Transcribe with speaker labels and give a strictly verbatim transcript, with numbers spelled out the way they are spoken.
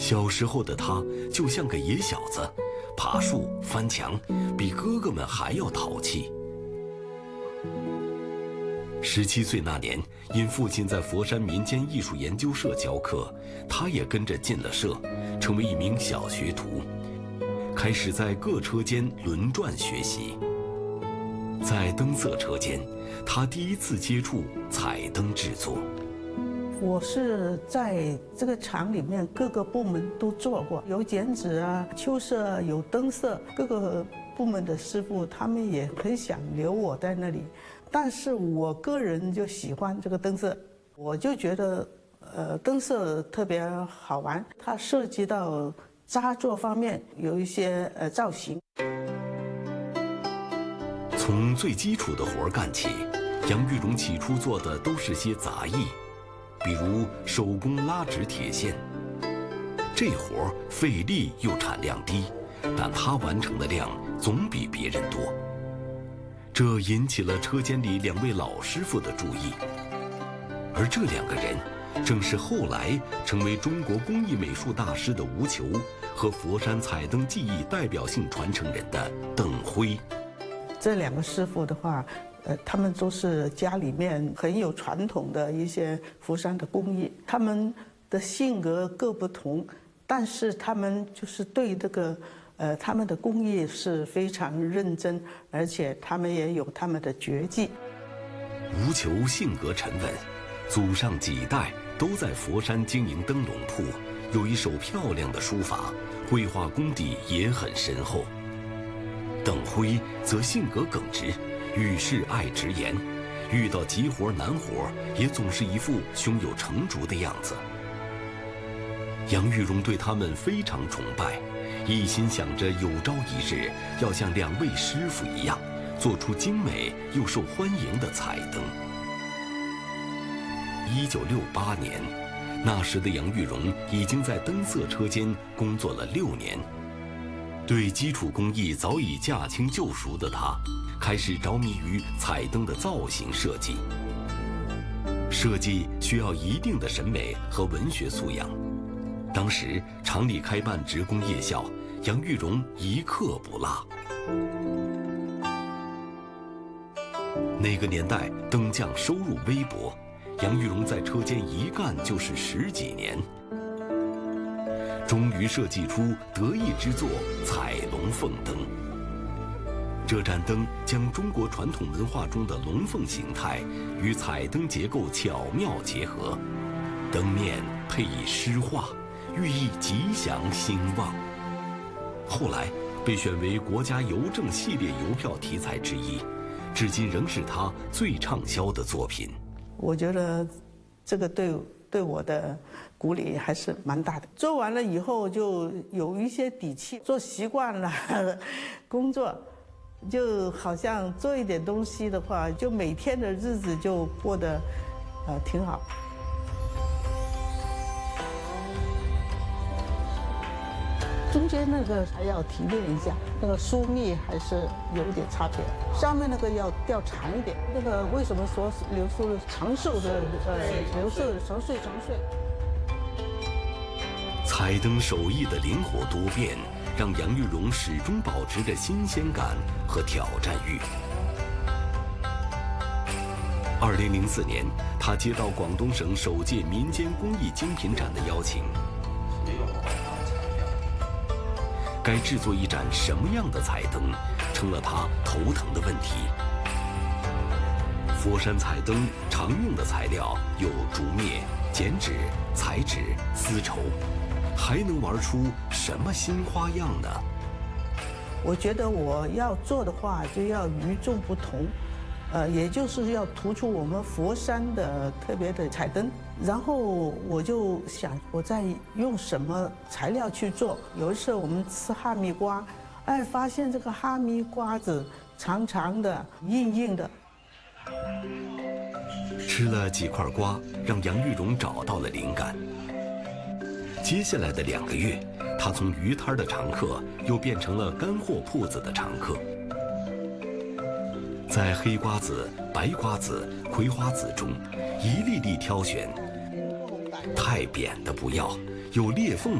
Speaker 1: 小时候的他就像个野小子，爬树、翻墙，比哥哥们还要淘气。十七岁那年，因父亲在佛山民间艺术研究社教课，他也跟着进了社，成为一名小学徒，开始在各车间轮转学习。在灯色车间，他第一次接触彩灯制作。
Speaker 2: 我是在这个厂里面各个部门都做过，有剪纸啊、秋色，有灯色，各个部门的师傅他们也很想留我在那里，但是我个人就喜欢这个灯色，我就觉得，呃，灯色特别好玩，它涉及到扎作方面有一些呃造型。
Speaker 1: 从最基础的活儿干起，杨玉荣起初做的都是些杂役。比如手工拉直铁线，这活儿费力又产量低，但他完成的量总比别人多，这引起了车间里两位老师傅的注意。而这两个人，正是后来成为中国工艺美术大师的吴球和佛山彩灯技艺代表性传承人的邓辉。
Speaker 2: 这两个师傅的话，呃，他们都是家里面很有传统的一些佛山的工艺，他们的性格各不同，但是他们就是对这个，呃，他们的工艺是非常认真，而且他们也有他们的绝技。
Speaker 1: 吴球性格沉稳，祖上几代都在佛山经营灯笼铺，有一手漂亮的书法，绘画功底也很深厚。邓辉则性格耿直，遇事爱直言，遇到急活难活也总是一副胸有成竹的样子。杨玉荣对他们非常崇拜，一心想着有朝一日要像两位师傅一样，做出精美又受欢迎的彩灯。一九六八年，那时的杨玉荣已经在灯色车间工作了六年，对基础工艺早已驾轻就熟的他，开始着迷于彩灯的造型设计。设计需要一定的审美和文学素养。当时厂里开办职工夜校，杨玉荣一课不落。那个年代灯匠收入微薄，杨玉荣在车间一干就是十几年，终于设计出得意之作彩龙凤灯。这盏灯将中国传统文化中的龙凤形态与彩灯结构巧妙结合，灯面配以诗画，寓意吉祥兴旺。后来被选为国家邮政系列邮票题材之一，至今仍是他最畅销的作品。
Speaker 2: 我觉得这个对对我的鼓励还是蛮大的。做完了以后就有一些底气，做习惯了工作，就好像做一点东西的话，就每天的日子就过得呃挺好。中间那个还要提炼一下，那个疏密还是有一点差别。上面那个要调长一点，那个为什么说流苏长寿的呃流苏长岁长岁？
Speaker 1: 彩灯手艺的灵活多变，让杨玉荣始终保持着新鲜感和挑战欲。二零零四年，他接到广东省首届民间工艺精品展的邀请。该制作一盏什么样的彩灯，成了他头疼的问题。佛山彩灯常用的材料有竹篾、剪纸、彩纸、丝绸，还能玩出什么新花样呢？
Speaker 2: 我觉得我要做的话，就要与众不同，呃，也就是要突出我们佛山的特别的彩灯。然后我就想，我在用什么材料去做？有一次我们吃哈密瓜，哎，发现这个哈密瓜子长长的、硬硬的。
Speaker 1: 吃了几块瓜，让杨玉荣找到了灵感。接下来的两个月，他从鱼摊的常客又变成了干货铺子的常客。在黑瓜子、白瓜子、葵花籽中，一粒粒挑选。太扁的不要，有裂缝